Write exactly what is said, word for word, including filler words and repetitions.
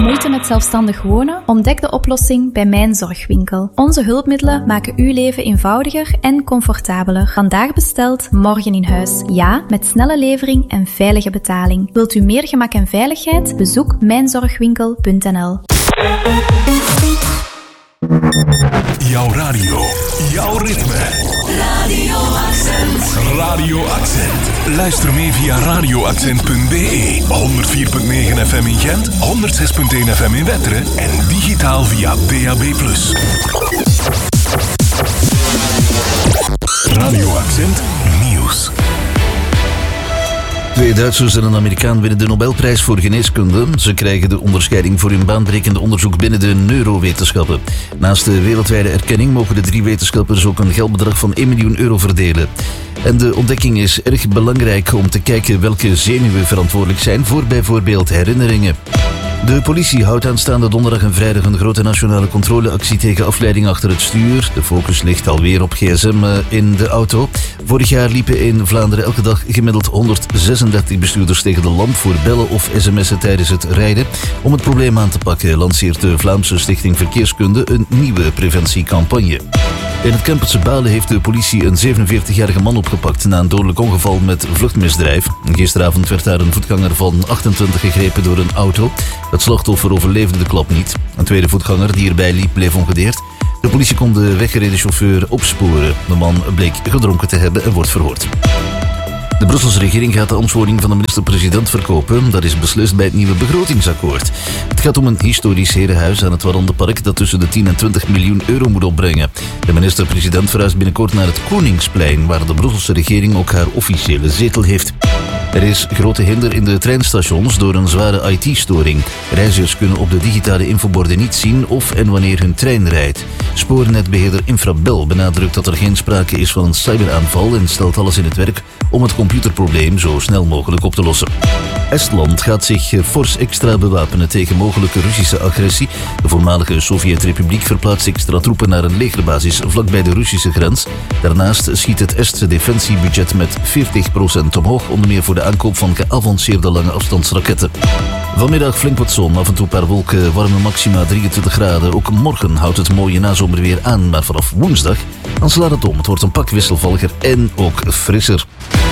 Moeite met zelfstandig wonen? Ontdek de oplossing bij Mijn Zorgwinkel. Onze hulpmiddelen maken uw leven eenvoudiger en comfortabeler. Vandaag besteld, morgen in huis. Ja, met snelle levering en veilige betaling. Wilt u meer gemak en veiligheid? Bezoek mijn zorgwinkel punt n l. Jouw radio, jouw ritme. Radio Accent. Radio Accent. Luister mee via radio accent punt b e, honderd vier komma negen F M in Gent, honderd zes komma één F M in Wetteren en digitaal via D A B plus. Radio Accent Nieuws. Twee Duitsers en een Amerikaan winnen de Nobelprijs voor geneeskunde. Ze krijgen de onderscheiding voor hun baanbrekende onderzoek binnen de neurowetenschappen. Naast de wereldwijde erkenning mogen de drie wetenschappers ook een geldbedrag van één miljoen euro verdelen. En de ontdekking is erg belangrijk om te kijken welke zenuwen verantwoordelijk zijn voor bijvoorbeeld herinneringen. De politie houdt aanstaande donderdag en vrijdag een grote nationale controleactie tegen afleiding achter het stuur. De focus ligt alweer op gsm in de auto. Vorig jaar liepen in Vlaanderen elke dag gemiddeld honderdzesendertig bestuurders tegen de lamp voor bellen of sms'en tijdens het rijden. Om het probleem aan te pakken lanceert de Vlaamse Stichting Verkeerskunde een nieuwe preventiecampagne. In het Kempertse Balen heeft de politie een zevenenveertigjarige man opgepakt na een dodelijk ongeval met vluchtmisdrijf. Gisteravond werd daar een voetganger van achtentwintig gegrepen door een auto. Het slachtoffer overleefde de klap niet. Een tweede voetganger die erbij liep bleef ongedeerd. De politie kon de weggereden chauffeur opsporen. De man bleek gedronken te hebben en wordt verhoord. De Brusselse regering gaat de ambtswoning van de minister-president verkopen. Dat is beslist bij het nieuwe begrotingsakkoord. Het gaat om een historisch herenhuis aan het Warandenpark dat tussen de tien en twintig miljoen euro moet opbrengen. De minister-president verhuist binnenkort naar het Koningsplein, waar de Brusselse regering ook haar officiële zetel heeft. Er is grote hinder in de treinstations door een zware I T-storing. Reizigers kunnen op de digitale infoborden niet zien of en wanneer hun trein rijdt. Spoornetbeheerder Infrabel benadrukt dat er geen sprake is van een cyberaanval en stelt alles in het werk om het computerprobleem zo snel mogelijk op te lossen. Estland gaat zich fors extra bewapenen tegen mogelijke Russische agressie. De voormalige Sovjet-Republiek verplaatst extra troepen naar een legerbasis vlakbij de Russische grens. Daarnaast schiet het Estse defensiebudget met veertig procent omhoog, onder meer voor de aankoop van geavanceerde lange afstandsraketten. Vanmiddag flink wat zon, af en toe een paar wolken, warme maxima drieëntwintig graden. Ook morgen houdt het mooie nazomerweer aan, maar vanaf woensdag dan slaat het om. Het wordt een pak wisselvalliger en ook frisser.